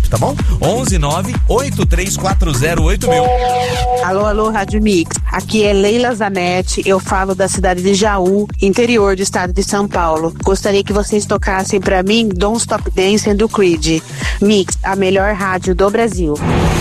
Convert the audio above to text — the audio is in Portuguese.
tá bom? 11983408000. Alô, Rádio Mix. Aqui é Leila Zanetti, eu falo da cidade de Jaú, interior do estado de São Paulo. Gostaria que vocês tocassem pra mim Don't Stop Dancing do Creed. Mix, a melhor rádio do Brasil.